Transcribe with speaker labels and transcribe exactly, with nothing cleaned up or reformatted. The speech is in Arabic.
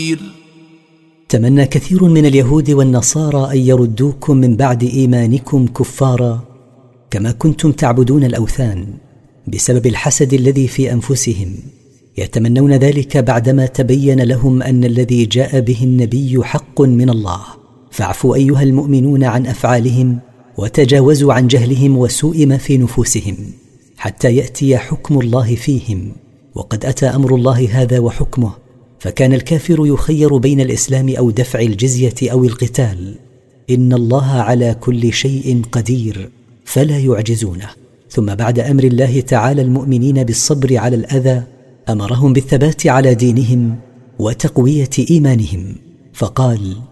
Speaker 1: تمنى كثير من اليهود والنصارى أن يردوكم من بعد إيمانكم كفارا كما كنتم تعبدون الأوثان بسبب الحسد الذي في أنفسهم، يتمنون ذلك بعدما تبين لهم أن الذي جاء به النبي حق من الله. فاعفوا أيها المؤمنون عن أفعالهم وتجاوزوا عن جهلهم وسوء ما في نفوسهم حتى يأتي حكم الله فيهم. وقد أتى أمر الله هذا وحكمه، فكان الكافر يخير بين الإسلام أو دفع الجزية أو القتال. إن الله على كل شيء قدير فلا يعجزونه. ثم بعد أمر الله تعالى المؤمنين بالصبر على الأذى أمرهم بالثبات على دينهم وتقوية إيمانهم، فقال: